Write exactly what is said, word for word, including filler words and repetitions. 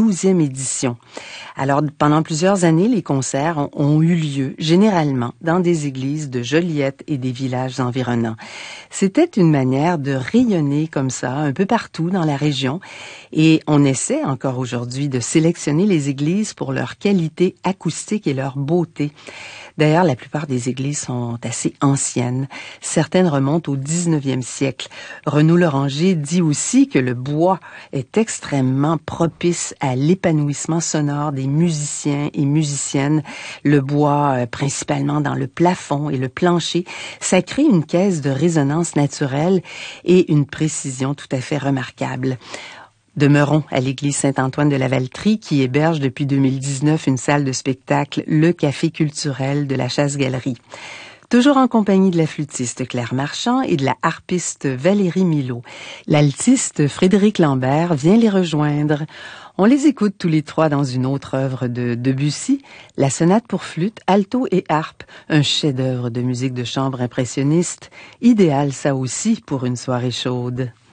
douzième édition. Alors, pendant plusieurs années, les concerts ont, ont eu lieu, généralement, dans des églises de Joliette et des villages environnants. C'était une manière de rayonner comme ça, un peu partout dans la région, et on essaie encore aujourd'hui de sélectionner les églises pour leur qualité acoustique et leur beauté. D'ailleurs, la plupart des églises sont assez anciennes. Certaines remontent au dix-neuvième siècle. Renaud Loranger dit aussi que le bois est extrêmement propice à l'épanouissement sonore des musiciens et musiciennes. Le bois, euh, principalement dans le plafond et le plancher, ça crée une caisse de résonance naturelle et une précision tout à fait remarquable. Demeurons à l'église Saint-Antoine de la Valtrie qui héberge depuis deux mille dix-neuf une salle de spectacle, le Café culturel de la Chasse-Galerie. Toujours en compagnie de la flûtiste Claire Marchand et de la harpiste Valérie Milot. L'altiste Frédéric Lambert vient les rejoindre. On les écoute tous les trois dans une autre œuvre de Debussy, la sonate pour flûte, alto et harpe, un chef-d'œuvre de musique de chambre impressionniste, idéal ça aussi pour une soirée chaude.